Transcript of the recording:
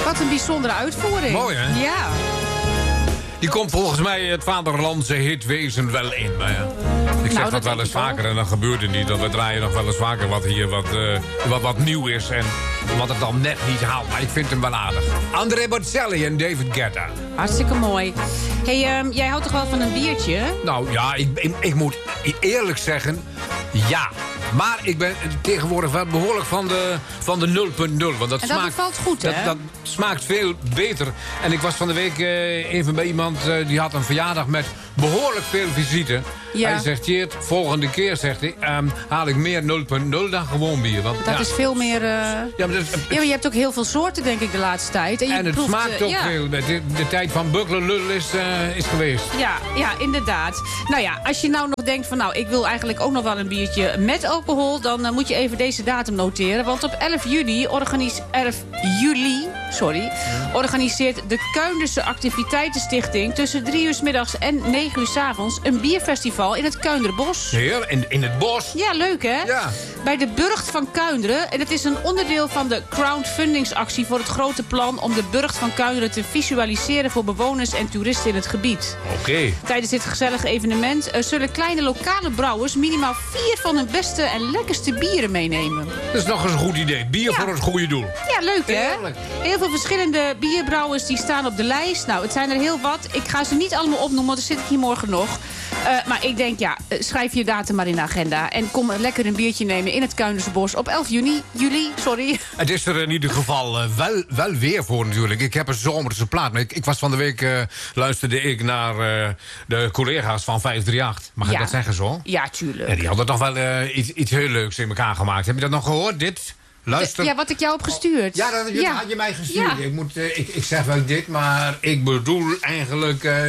Wat een bijzondere uitvoering. Mooi, hè? Ja. Die komt volgens mij het vaderlandse hitwezen wel in. Maar ja, ik zeg dat wel eens vaker en dan gebeurt het niet. Want we draaien nog wel eens vaker wat hier wat nieuw is. En wat het dan net niet haalt. Maar ik vind hem wel aardig. André Bocelli en David Guetta. Hartstikke mooi. Hey, jij houdt toch wel van een biertje? Nou ja, ik moet eerlijk zeggen, ja. Maar ik ben tegenwoordig wel behoorlijk van de 0.0. Want dat smaakt, bevalt goed, hè? Dat smaakt veel beter. En ik was van de week even bij iemand die had een verjaardag met behoorlijk veel visite. Ja. Hij zegt, Tjeerd, volgende keer, zegt hij, haal ik meer 0.0 dan gewoon bier. Want, Dat is veel meer... Ja, maar maar je hebt ook heel veel soorten, denk ik, de laatste tijd. En het smaakt ook veel. De tijd van Buckler is geweest. Ja, inderdaad. Nou ja, als je nou nog denkt van... nou, ik wil eigenlijk ook nog wel een biertje met alcohol... dan moet je even deze datum noteren. Want op 11 juli organiseert de Kuinderse Activiteitenstichting... tussen 3 uur 's middags en 9 uur 's avonds... een bierfestival in het Kuinderbos. Heer, in het bos? Ja, leuk hè? Ja. Bij de Burcht van Kuinderen. En het is een onderdeel van de crowdfundingsactie... voor het grote plan om de Burcht van Kuinderen te visualiseren... voor bewoners en toeristen in het gebied. Oké. Tijdens dit gezellige evenement zullen kleine lokale brouwers... minimaal 4 van hun beste en lekkerste bieren meenemen. Dat is nog eens een goed idee. Bier voor het goede doel. Ja, leuk hè? Heerlijk. Heel veel verschillende bierbrouwers die staan op de lijst. Nou, het zijn er heel wat. Ik ga ze niet allemaal opnoemen, want dan zit ik hier morgen nog. Maar ik denk, ja, schrijf je datum maar in de agenda. En kom lekker een biertje nemen in het Kuinderse Bos op 11 juli. Het is er in ieder geval wel weer voor natuurlijk. Ik heb een zomerse plaat. Maar ik was van de week, luisterde ik naar de collega's van 538. Mag ik dat zeggen zo? Ja, tuurlijk. Ja, die hadden toch wel iets heel leuks in elkaar gemaakt. Heb je dat nog gehoord, dit? Luister. Ja, wat ik jou heb gestuurd. Ja, dat had je mij gestuurd. Ja. Ik zeg wel dit, maar ik bedoel eigenlijk